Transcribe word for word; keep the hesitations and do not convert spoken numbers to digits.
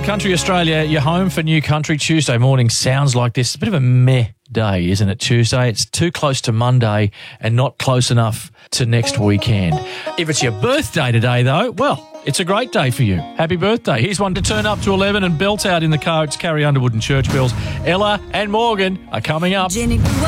Country Australia, you're home for New Country. Tuesday morning sounds like this. It's a bit of a meh day, isn't it, Tuesday? It's too close to Monday and not close enough to next weekend. If it's your birthday today, though, well, it's a great day for you. Happy birthday. Here's one to turn up to eleven and belt out in the car. It's Carrie Underwood and Church Bells. Ella and Morgan are coming up. Jenny